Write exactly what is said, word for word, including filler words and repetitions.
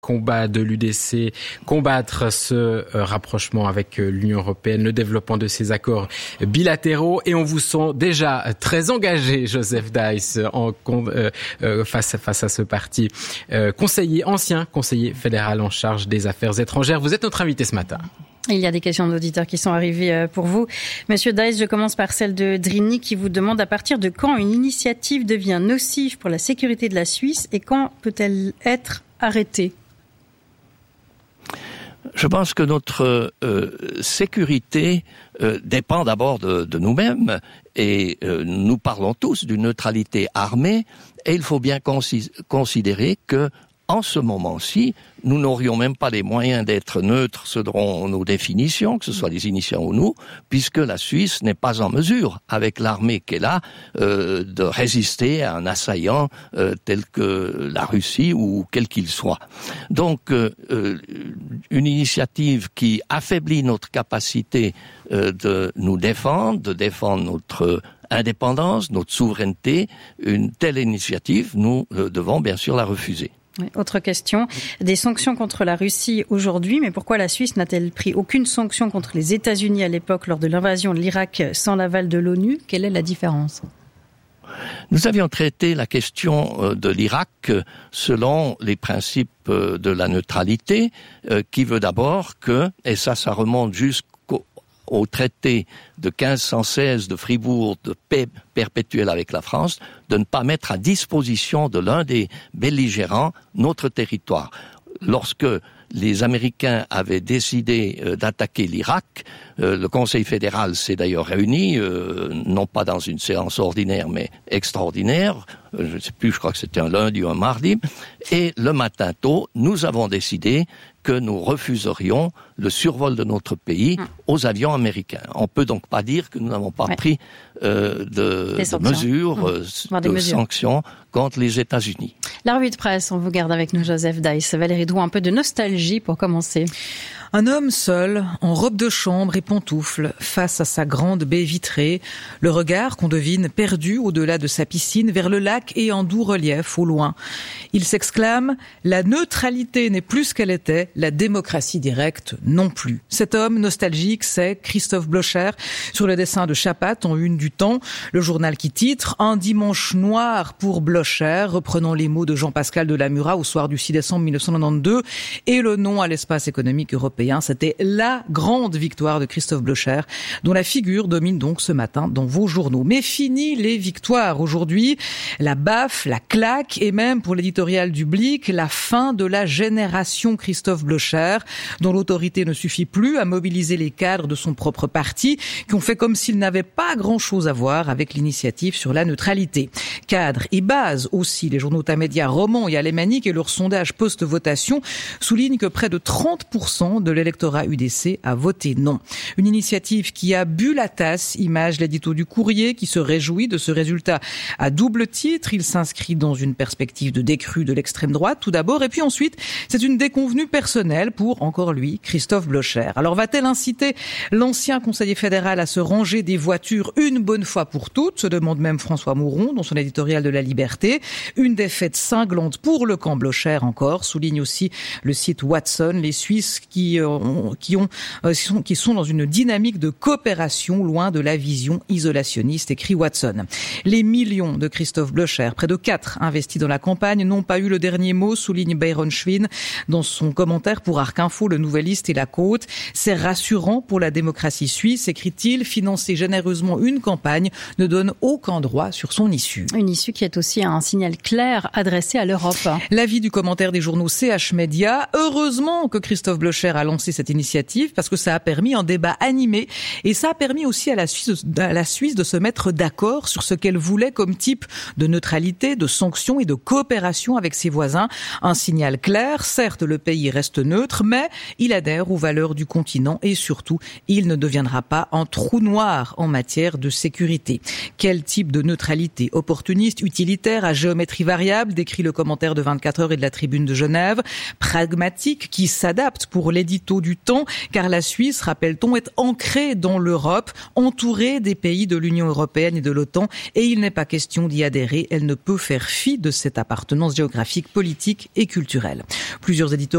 combat de l'U D C, combattre ce euh, rapprochement avec euh, l'Union européenne, le développement de ces accords bilatéraux. Et on vous sent déjà très engagé, Joseph Days, en, euh, euh, face, face à ce parti. Euh, conseiller, ancien conseiller fédéral en charge des affaires étrangères. Vous êtes notre invité ce matin. Il y a des questions d'auditeurs qui sont arrivées pour vous. Monsieur Days, je commence par celle de Drini qui vous demande à partir de quand une initiative devient nocive pour la sécurité de la Suisse et quand peut-elle être arrêtée ? Je pense que notre euh, sécurité euh, dépend d'abord de, de nous-mêmes et euh, nous parlons tous d'une neutralité armée et il faut bien consi- considérer que en ce moment-ci, nous n'aurions même pas les moyens d'être neutres selon nos définitions, que ce soit les initiants ou nous, puisque la Suisse n'est pas en mesure, avec l'armée qu'elle a, euh, de résister à un assaillant euh, tel que la Russie ou quel qu'il soit. Donc, euh, euh, une initiative qui affaiblit notre capacité euh, de nous défendre, de défendre notre indépendance, notre souveraineté, une telle initiative, nous euh, devons bien sûr la refuser. Oui, autre question, des sanctions contre la Russie aujourd'hui, mais pourquoi la Suisse n'a-t-elle pris aucune sanction contre les États-Unis à l'époque lors de l'invasion de l'Irak sans l'aval de l'ONU ? Quelle est la différence ? Nous avions traité la question de l'Irak selon les principes de la neutralité, qui veut d'abord que, et ça, ça remonte jusqu'au au traité de quinze cent seize de Fribourg de paix perpétuelle avec la France, de ne pas mettre à disposition de l'un des belligérants notre territoire. Lorsque les Américains avaient décidé euh, d'attaquer l'Irak, euh, le Conseil fédéral s'est d'ailleurs réuni, euh, non pas dans une séance ordinaire, mais extraordinaire, euh, je ne sais plus, je crois que c'était un lundi ou un mardi, et le matin tôt, nous avons décidé que nous refuserions le survol de notre pays aux avions américains. On peut donc pas dire que nous n'avons pas ouais. pris euh, de, de mesures, euh, de mesures. sanctions contre les États-Unis. La revue de presse, on vous garde avec nous, Joseph Days. Valérie Drouin, un peu de nostalgie pour commencer. Un homme seul, en robe de chambre et pantoufles, face à sa grande baie vitrée, le regard qu'on devine perdu au-delà de sa piscine vers le lac et en doux relief au loin. Il s'exclame « La neutralité n'est plus ce qu'elle était, la démocratie directe non plus ». Cet homme nostalgique, c'est Christophe Blocher, sur le dessin de Chapat en une du Temps, le journal qui titre « Un dimanche noir pour Blocher », reprenant les mots de Jean-Pascal Delamura au soir du six décembre mille neuf cent quatre-vingt-douze, et le nom à l'espace économique européen. C'était la grande victoire de Christophe Blocher, dont la figure domine donc ce matin dans vos journaux. Mais fini les victoires. Aujourd'hui, la baffe, la claque et même pour l'éditorial du Blick, la fin de la génération Christophe Blocher, dont l'autorité ne suffit plus à mobiliser les cadres de son propre parti, qui ont fait comme s'ils n'avaient pas grand-chose à voir avec l'initiative sur la neutralité. Cadres et bases aussi, les journaux Tamedia, Roman et Alémanique et leur sondage post-votation soulignent que près de trente pour cent de l'électorat U D C a voté non. Une initiative qui a bu la tasse, image l'édito du Courrier qui se réjouit de ce résultat à double titre. Il s'inscrit dans une perspective de décrue de l'extrême droite tout d'abord et puis ensuite c'est une déconvenue personnelle pour, encore lui, Christophe Blocher. Alors va-t-elle inciter l'ancien conseiller fédéral à se ranger des voitures une bonne fois pour toutes, se demande même François Mouron dans son éditorial de La Liberté. Une défaite cinglante pour le camp Blocher encore, souligne aussi le site Watson, les Suisses qui qui ont qui sont dans une dynamique de coopération loin de la vision isolationniste, écrit Watson. Les millions de Christophe Blocher, près de quatre investis dans la campagne, n'ont pas eu le dernier mot, souligne Byron Schwinn dans son commentaire pour Arc Info, le Nouvelliste et La Côte. C'est rassurant pour la démocratie suisse, écrit-il, financer généreusement une campagne ne donne aucun droit sur son issue. Une issue qui est aussi un signal clair adressé à l'Europe. L'avis du commentaire des journaux C H Média, heureusement que Christophe Blocher a lancé cette initiative parce que ça a permis un débat animé et ça a permis aussi à la Suisse, à la Suisse de se mettre d'accord sur ce qu'elle voulait comme type de neutralité, de sanctions et de coopération avec ses voisins. Un signal clair, certes le pays reste neutre, mais il adhère aux valeurs du continent et surtout, il ne deviendra pas un trou noir en matière de sécurité. Quel type de neutralité? Opportuniste, utilitaire, à géométrie variable, décrit le commentaire de vingt-quatre heures et de la Tribune de Genève. Pragmatique, qui s'adapte pour l'édito du Temps, car la Suisse, rappelle-t-on, est ancrée dans l'Europe, entourée des pays de l'Union européenne et de l'OTAN, et il n'est pas question d'y adhérer. Elle ne peut faire fi de cette appartenance géographique, politique et culturelle. Plusieurs éditeurs